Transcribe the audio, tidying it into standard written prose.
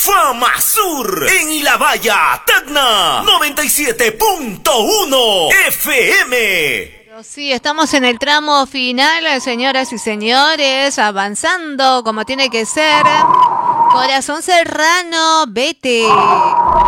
Fama Sur en Ilabaya, Tacna, 97.1 FM. Sí, estamos en el tramo final, señoras y señores, avanzando como tiene que ser. Corazón Serrano, vete.